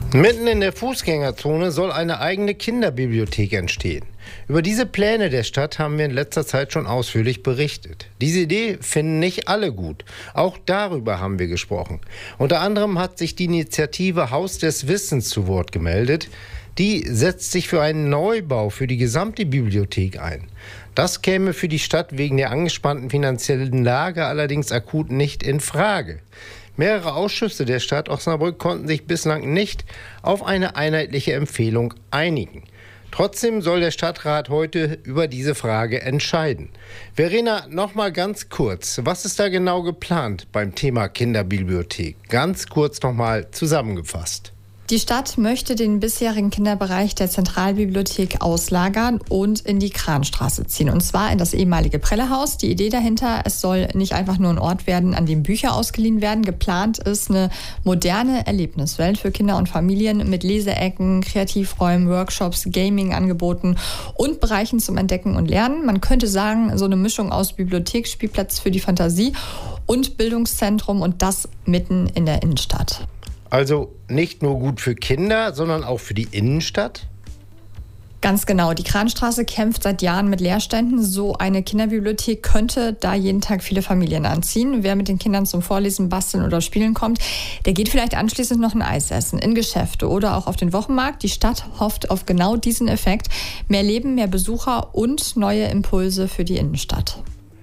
Mitten in der Fußgängerzone soll eine eigene Kinderbibliothek entstehen. Über diese Pläne der Stadt haben wir in letzter Zeit schon ausführlich berichtet. Diese Idee finden nicht alle gut. Auch darüber haben wir gesprochen. Unter anderem hat sich die Initiative Haus des Wissens zu Wort gemeldet. Die setzt sich für einen Neubau für die gesamte Bibliothek ein. Das käme für die Stadt wegen der angespannten finanziellen Lage allerdings akut nicht in Frage. Mehrere Ausschüsse der Stadt Osnabrück konnten sich bislang nicht auf eine einheitliche Empfehlung einigen. Trotzdem soll der Stadtrat heute über diese Frage entscheiden. Verena, noch mal ganz kurz, was ist da genau geplant beim Thema Kinderbibliothek? Ganz kurz noch mal zusammengefasst. Die Stadt möchte den bisherigen Kinderbereich der Zentralbibliothek auslagern und in die Kranstraße ziehen. Und zwar in das ehemalige Prellehaus. Die Idee dahinter, es soll nicht einfach nur ein Ort werden, an dem Bücher ausgeliehen werden. Geplant ist eine moderne Erlebniswelt für Kinder und Familien mit Leseecken, Kreativräumen, Workshops, Gaming-Angeboten und Bereichen zum Entdecken und Lernen. Man könnte sagen, so eine Mischung aus Bibliothek, Spielplatz für die Fantasie und Bildungszentrum, und das mitten in der Innenstadt. Also nicht nur gut für Kinder, sondern auch für die Innenstadt? Ganz genau. Die Kranstraße kämpft seit Jahren mit Leerständen. So eine Kinderbibliothek könnte da jeden Tag viele Familien anziehen. Wer mit den Kindern zum Vorlesen, Basteln oder Spielen kommt, der geht vielleicht anschließend noch ein Eis essen, in Geschäfte oder auch auf den Wochenmarkt. Die Stadt hofft auf genau diesen Effekt. Mehr Leben, mehr Besucher und neue Impulse für die Innenstadt.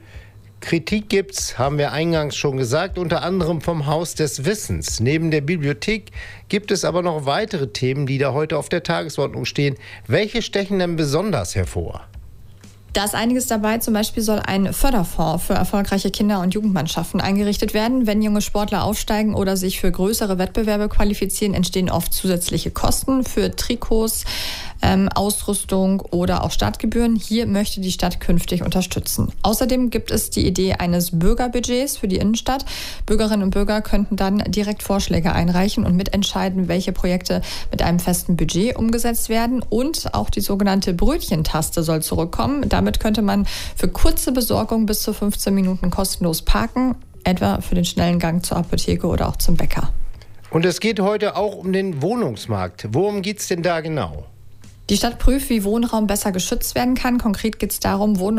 Kritik gibt's, haben wir eingangs schon gesagt, unter anderem vom Haus des Wissens. Neben der Bibliothek gibt es aber noch weitere Themen, die da heute auf der Tagesordnung stehen. Welche stechen denn besonders hervor? Da ist einiges dabei. Zum Beispiel soll ein Förderfonds für erfolgreiche Kinder- und Jugendmannschaften eingerichtet werden. Wenn junge Sportler aufsteigen oder sich für größere Wettbewerbe qualifizieren, entstehen oft zusätzliche Kosten für Trikots, Ausrüstung oder auch Startgebühren. Hier möchte die Stadt künftig unterstützen. Außerdem gibt es die Idee eines Bürgerbudgets für die Innenstadt. Bürgerinnen und Bürger könnten dann direkt Vorschläge einreichen und mitentscheiden, welche Projekte mit einem festen Budget umgesetzt werden. Und auch die sogenannte Brötchentaste soll zurückkommen. Damit könnte man für kurze Besorgung bis zu 15 Minuten kostenlos parken, etwa für den schnellen Gang zur Apotheke oder auch zum Bäcker. Und es geht heute auch um den Wohnungsmarkt. Worum geht es denn da genau? Die Stadt prüft, wie Wohnraum besser geschützt werden kann. Konkret geht es darum,